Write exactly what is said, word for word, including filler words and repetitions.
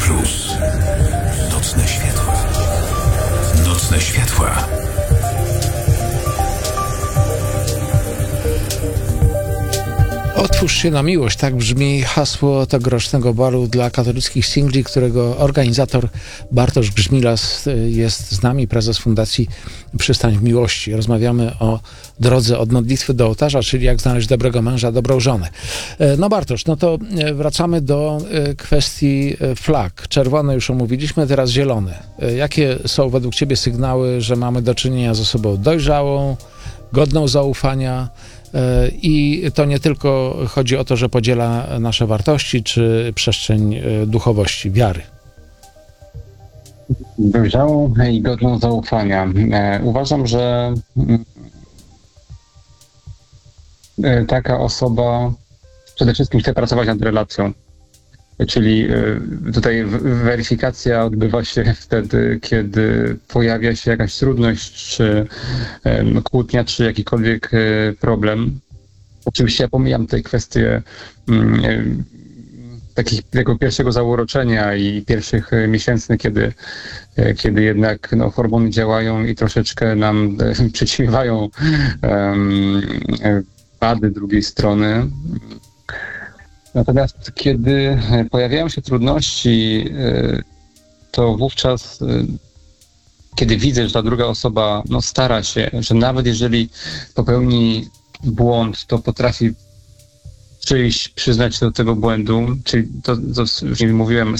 Plus. Nocne światła. Nocne światła. Otwórz się na miłość, tak brzmi hasło tegorocznego balu dla katolickich singli, którego organizator Bartosz Grzmilas jest z nami, prezes Fundacji Przystań w Miłości. Rozmawiamy o drodze od modlitwy do ołtarza, czyli jak znaleźć dobrego męża, dobrą żonę. No Bartosz, no to wracamy do kwestii flag. Czerwone już omówiliśmy, teraz zielone. Jakie są według Ciebie sygnały, że mamy do czynienia z osobą dojrzałą, godną zaufania? I to nie tylko chodzi o to, że podziela nasze wartości czy przestrzeń duchowości, wiary. Dojrzałą i godną zaufania. Uważam, że taka osoba przede wszystkim chce pracować nad relacją. Czyli tutaj weryfikacja odbywa się wtedy, kiedy pojawia się jakaś trudność, czy kłótnia, czy jakikolwiek problem. Oczywiście ja pomijam tej kwestię takiego pierwszego zauroczenia i pierwszych miesięcy, kiedy, kiedy jednak no, hormony działają i troszeczkę nam przyćmiewają um, wady drugiej strony. Natomiast kiedy pojawiają się trudności, to wówczas, kiedy widzę, że ta druga osoba no, stara się, że nawet jeżeli popełni błąd, to potrafi przyjść, przyznać się do tego błędu, czyli to, co już mówiłem,